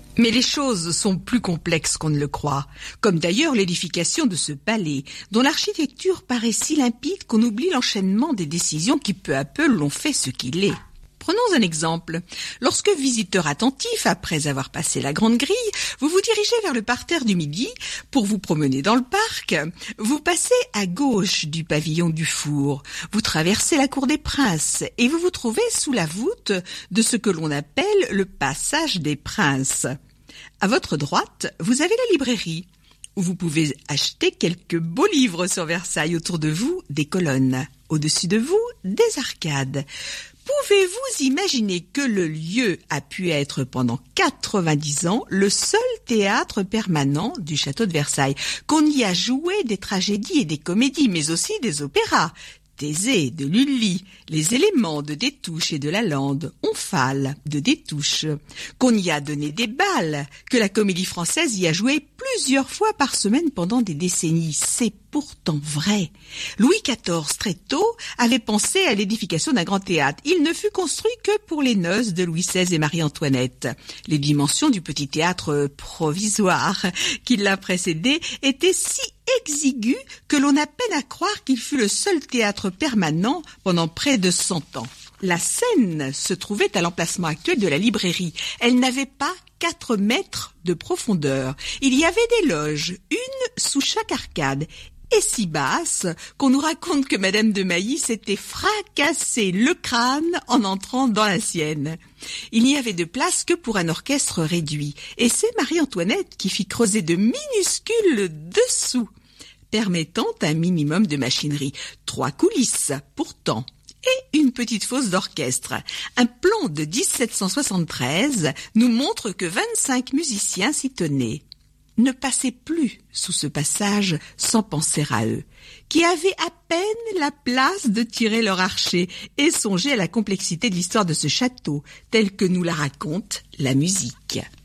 Mais les choses sont plus complexes qu'on ne le croit, comme d'ailleurs l'édification de ce palais, dont l'architecture paraît si limpide qu'on oublie l'enchaînement des décisions qui peu à peu l'ont fait ce qu'il est. Prenons un exemple. Lorsque, visiteur attentif, après avoir passé la grande grille, vous vous dirigez vers le parterre du Midi pour vous promener dans le parc, vous passez à gauche du pavillon du Four, vous traversez la cour des Princes et vous vous trouvez sous la voûte de ce que l'on appelle le passage des Princes. À votre droite, vous avez la librairie, où vous pouvez acheter quelques beaux livres sur Versailles. Autour de vous, des colonnes. Au-dessus de vous, des arcades. Pouvez-vous imaginer que le lieu a pu être pendant 90 ans le seul théâtre permanent du château de Versailles, qu'on y a joué des tragédies et des comédies, mais aussi des opéras, Thésée, de Lully, les éléments de Destouches et de Lalande, Omphale, de Destouches, qu'on y a donné des bals, que la Comédie Française y a joué plusieurs fois par semaine pendant des décennies. C'est pourtant vrai. Louis XIV, très tôt, avait pensé à l'édification d'un grand théâtre. Il ne fut construit que pour les noces de Louis XVI et Marie-Antoinette. Les dimensions du petit théâtre provisoire qui l'a précédé étaient si exiguës que l'on a peine à croire qu'il fut le seul théâtre permanent pendant près de 100 ans. La scène se trouvait à l'emplacement actuel de la librairie. Elle n'avait pas 4 mètres de profondeur. Il y avait des loges, une sous chaque arcade, et si basse qu'on nous raconte que Madame de Mailly s'était fracassé le crâne en entrant dans la sienne. Il n'y avait de place que pour un orchestre réduit, et c'est Marie-Antoinette qui fit creuser de minuscules dessous, permettant un minimum de machinerie. 3 coulisses, pourtant, et une petite fosse d'orchestre. Un plan de 1773 nous montre que 25 musiciens s'y tenaient. Ne passez plus sous ce passage sans penser à eux, qui avaient à peine la place de tirer leur archet et songer à la complexité de l'histoire de ce château, telle que nous la raconte la musique.